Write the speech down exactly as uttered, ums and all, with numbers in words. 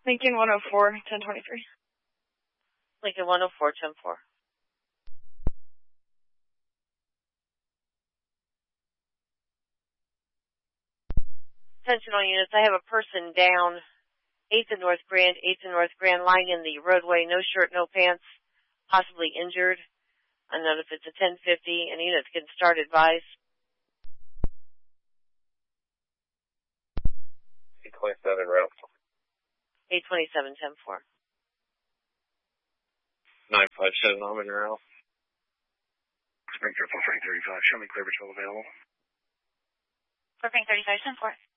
Lincoln one oh four, ten twenty-three. Lincoln one oh four, ten four. Attention all units, I have a person down, eighth and North Grand, eighth and North Grand, lying in the roadway, no shirt, no pants, possibly injured. I don't know if it's a ten fifty, and units can start advise. eight twenty-seven, route. eight twenty-seven, ten four. nine five seven, I'm in your route. Spring Triple Frank thirty-five, show me clear patrol available. For Frank thirty-five, ten four.